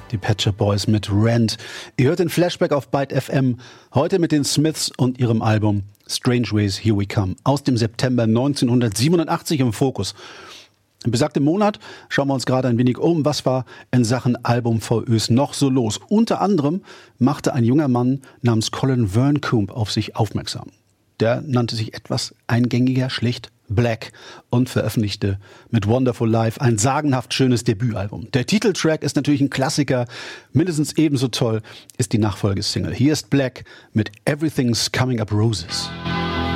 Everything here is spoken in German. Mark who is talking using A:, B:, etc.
A: Die Pet Shop Boys mit Rent. Ihr hört den Flashback auf Byte FM. Heute mit den Smiths und ihrem Album Strange Ways, Here We Come. Aus dem September 1987 im Fokus. Im besagten Monat schauen wir uns gerade ein wenig um. Was war in Sachen Album-VÖs noch so los? Unter anderem machte ein junger Mann namens Colin Verncombe auf sich aufmerksam. Der nannte sich etwas eingängiger schlicht Black und veröffentlichte mit Wonderful Life ein sagenhaft schönes Debütalbum. Der Titeltrack ist natürlich ein Klassiker. Mindestens ebenso toll ist die Nachfolgesingle. Hier ist Black mit Everything's Coming Up Roses.